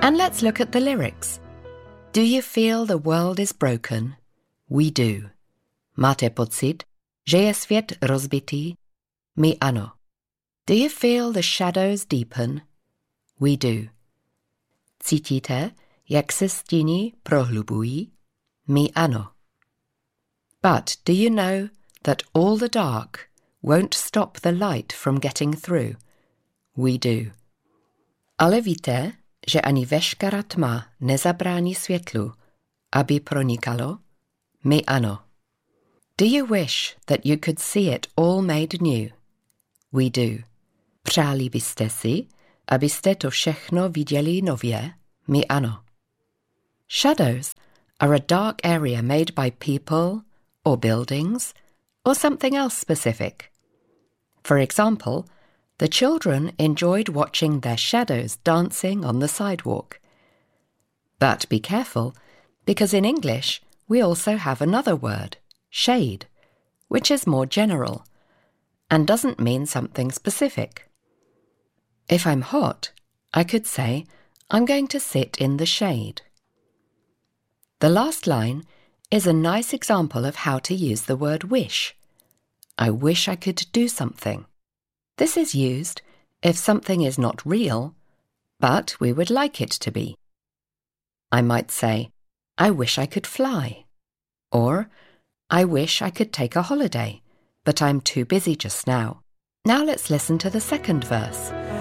And let's look at the lyrics. Do you feel the world is broken? We do. Máte pocit, že je svět rozbitý? My ano. Do you feel the shadows deepen? We do. Cítíte, jak se stíny prohlubují? My ano. But do you know that all the dark won't stop the light from getting through? We do. Ale víte, že ani veškerá tma nezabrání světlu, aby pronikalo? My ano. Do you wish that you could see it all made new? We do. Přáli byste si, abyste to všechno viděli nově? My ano. Shadows are a dark area made by people or buildings or something else specific. For example, the children enjoyed watching their shadows dancing on the sidewalk. But be careful, because in English we also have another word, shade, which is more general and doesn't mean something specific. If I'm hot, I could say, I'm going to sit in the shade. The last line is a nice example of how to use the word wish. I wish I could do something. This is used if something is not real, but we would like it to be. I might say, I wish I could fly. Or, I wish I could take a holiday, but I'm too busy just now. Now let's listen to the second verse.